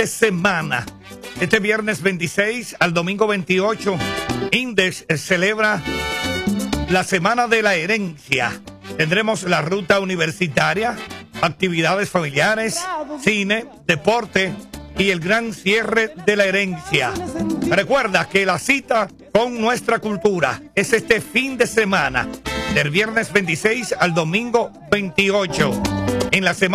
de semana. Este viernes 26 al domingo 28, Index celebra la Semana de la Herencia. Tendremos la ruta universitaria, actividades familiares, cine, deporte y el gran cierre de la herencia. Recuerda que la cita con nuestra cultura es este fin de semana, del viernes 26 al domingo 28. En la semana